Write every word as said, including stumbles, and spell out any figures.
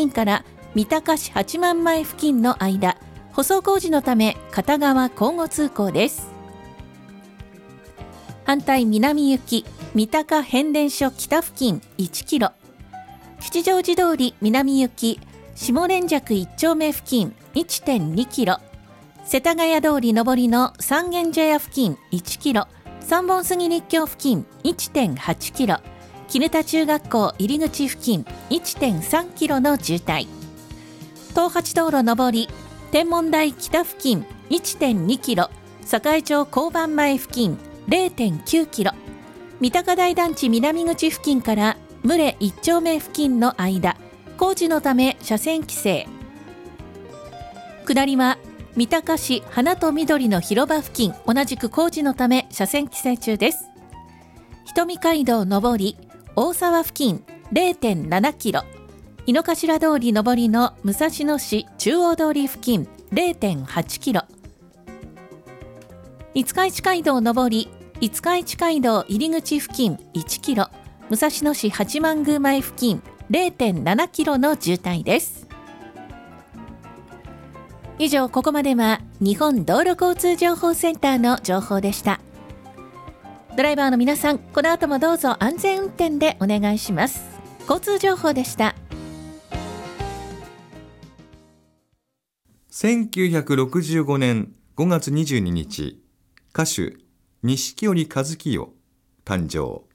近から三鷹市八幡前付近の間、舗装工事のため片側交互通行です。反対南行き三鷹変電所北付近いちキロ、吉祥寺通り南行き下連雀いち丁目付近 いってんにキロ、世田谷通り上りの三軒茶屋付近いちキロ、三本杉立教付近 いってんはちキロ、絹田中学校入り口付近 いってんさんキロの渋滞。東八道路上り天文台北付近 いってんにキロ、栄町交番前付近 れいてんきゅうキロ、三鷹台団地南口付近から牟礼いち丁目付近の間、工事のため車線規制。下りは三鷹市花と緑の広場付近、同じく工事のため車線規制中です。瞳街道上り大沢付近 れいてんななキロ、井の頭通り上りの武蔵野市中央通り付近 れいてんはちキロ、五日市街道上り五日市街道入り口付近いちキロ、武蔵野市八幡宮前付近 れいてんななキロの渋滞です。以上、ここまでは日本道路交通情報センターの情報でした。ドライバーの皆さん、この後もどうぞ安全運転でお願いします。交通情報でした。 せんきゅうひゃくろくじゅうごねんごがつにじゅうににち、歌手錦織一清誕生。